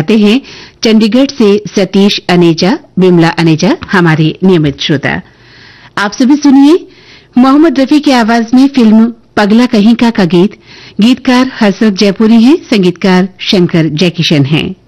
सुनाते हैं चंडीगढ़ से सतीश अनेजा, विमला अनेजा, हमारे नियमित श्रोता। आप सभी सुनिए मोहम्मद रफी की आवाज में फिल्म पगला कहीं का गीत। गीतकार हसरत जयपुरी हैं, संगीतकार शंकर जयकिशन हैं।